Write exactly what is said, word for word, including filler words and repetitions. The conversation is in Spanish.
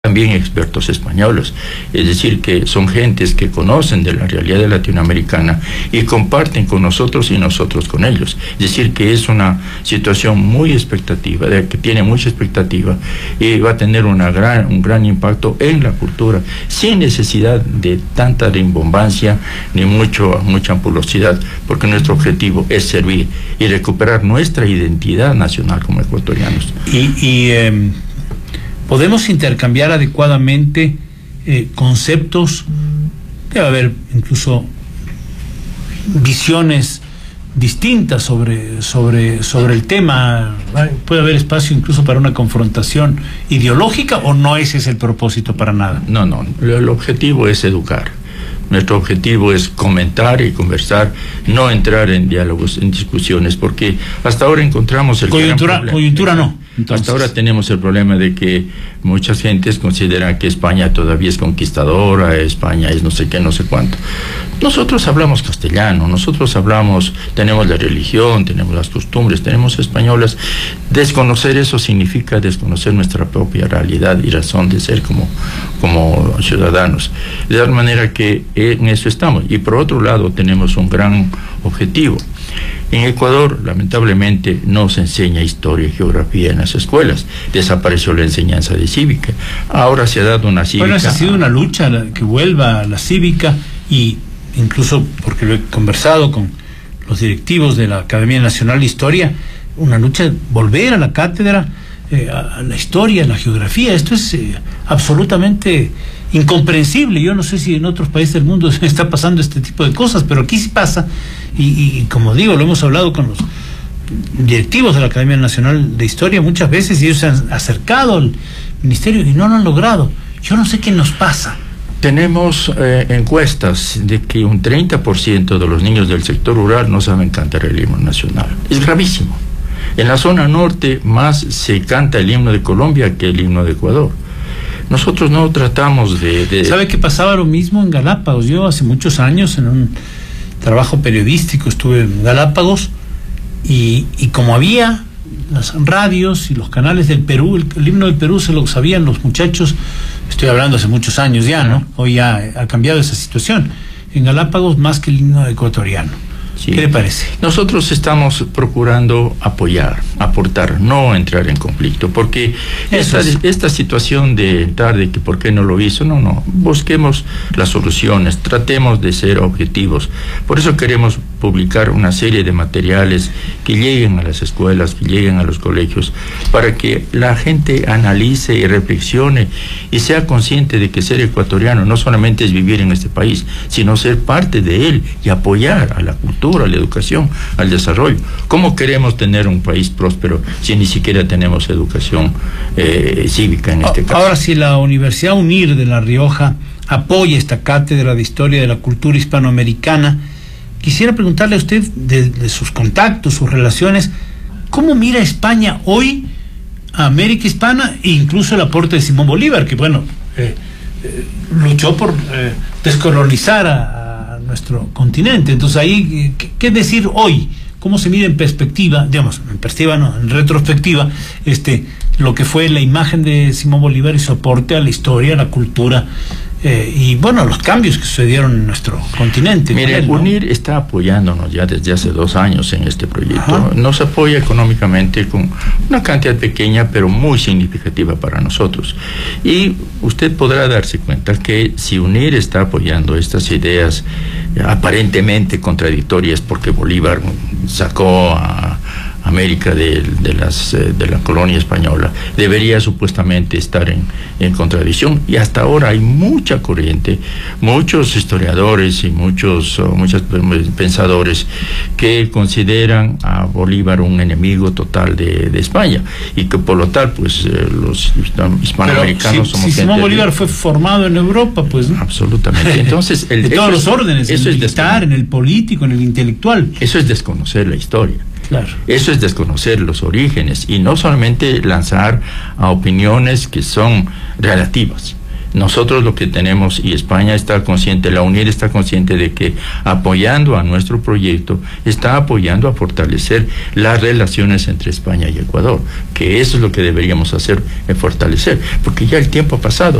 también expertos españoles, es decir, que son gentes que conocen de la realidad latinoamericana y comparten con nosotros y nosotros con ellos. Es decir, que es una situación muy expectativa, de, que tiene mucha expectativa y va a tener una gran, un gran impacto en la cultura, sin necesidad de tanta rimbombancia ni mucho, mucha ampulosidad, porque nuestro objetivo es servir y recuperar nuestra identidad nacional como ecuatorianos. Y... y eh... ¿podemos intercambiar adecuadamente eh, conceptos? Debe haber incluso visiones distintas sobre, sobre, sobre el tema. ¿Puede haber espacio incluso para una confrontación ideológica o no ese es el propósito para nada? No, no, el objetivo es educar. Nuestro objetivo es comentar y conversar, no entrar en diálogos, en discusiones, porque hasta ahora encontramos el coyuntura, gran problema. Coyuntura no. Entonces. Hasta ahora tenemos el problema de que muchas gentes consideran que España todavía es conquistadora, España es no sé qué, no sé cuánto. Nosotros hablamos castellano, nosotros hablamos, tenemos la religión, tenemos las costumbres, tenemos españolas. Desconocer eso significa desconocer nuestra propia realidad y razón de ser como, como ciudadanos. De tal manera que en eso estamos. Y por otro lado tenemos un gran objetivo. En Ecuador, lamentablemente, no se enseña historia y geografía en las escuelas. Desapareció la enseñanza de cívica. Ahora se ha dado una cívica... Bueno, esa ha sido una lucha que vuelva a la cívica, y incluso porque lo he conversado con los directivos de la Academia Nacional de Historia, una lucha de volver a la cátedra, eh, a la historia, a la geografía. Esto es eh, absolutamente incomprensible. Yo no sé si en otros países del mundo está pasando este tipo de cosas, pero aquí sí pasa. Y, y como digo, lo hemos hablado con los directivos de la Academia Nacional de Historia muchas veces, y ellos se han acercado al ministerio y no lo han logrado. Yo no sé qué nos pasa. Tenemos eh, encuestas de que un treinta por ciento de los niños del sector rural no saben cantar el himno nacional. Es gravísimo. En la zona norte más se canta el himno de Colombia que el himno de Ecuador. Nosotros no tratamos de... de... ¿Sabe que pasaba lo mismo en Galápagos? Yo hace muchos años en un trabajo periodístico estuve en Galápagos, y, y como había las radios y los canales del Perú, el, el himno del Perú se lo sabían los muchachos. Estoy hablando hace muchos años ya, ¿no? Hoy ya ha cambiado esa situación. En Galápagos más que el himno ecuatoriano. Sí. ¿Qué le parece? Nosotros estamos procurando apoyar, aportar, no entrar en conflicto, porque esta, es. esta situación de entrar de que por qué no lo hizo, no, no, busquemos las soluciones, tratemos de ser objetivos. Por eso queremos publicar una serie de materiales que lleguen a las escuelas, que lleguen a los colegios, para que la gente analice y reflexione y sea consciente de que ser ecuatoriano no solamente es vivir en este país, sino ser parte de él y apoyar a la cultura, a la educación, al desarrollo. ¿Cómo queremos tener un país próspero si ni siquiera tenemos educación eh, cívica en este caso? Ahora, si la Universidad UNIR de La Rioja apoya esta cátedra de Historia de la Cultura Hispanoamericana, quisiera preguntarle a usted, de, de sus contactos, sus relaciones, ¿cómo mira España hoy a América Hispana e incluso el aporte de Simón Bolívar, que bueno, eh, eh, luchó por eh, descolonizar a nuestro continente? Entonces ahí, ¿qué, qué decir hoy? ¿Cómo se mide en perspectiva, digamos, en perspectiva no, en retrospectiva, este, lo que fue la imagen de Simón Bolívar y su aporte a la historia, a la cultura, eh, y bueno, los cambios que sucedieron en nuestro continente? Mire, él, ¿no? UNIR está apoyándonos ya desde hace dos años en este proyecto. Ajá. Nos apoya económicamente con una cantidad pequeña, pero muy significativa para nosotros. Y usted podrá darse cuenta que si UNIR está apoyando estas ideas aparentemente contradictorias, porque Bolívar sacó a América de, de, las, de la colonia española, debería supuestamente estar en, en contradicción, y hasta ahora hay mucha corriente, muchos historiadores y muchos, muchos pensadores que consideran a Bolívar un enemigo total de, de España, y que por lo tal pues eh, los hispanoamericanos si, somos si gente Simón Bolívar de... fue formado en Europa, pues ¿no? Absolutamente. Entonces el, de todos los órdenes, eso en el es militar, en el político, en el intelectual. Eso es desconocer la historia. Claro. Eso es desconocer los orígenes y no solamente lanzar a opiniones que son relativas. Nosotros lo que tenemos, y España está consciente, la UNIR está consciente de que apoyando a nuestro proyecto, está apoyando a fortalecer las relaciones entre España y Ecuador, que eso es lo que deberíamos hacer, es fortalecer, porque ya el tiempo ha pasado.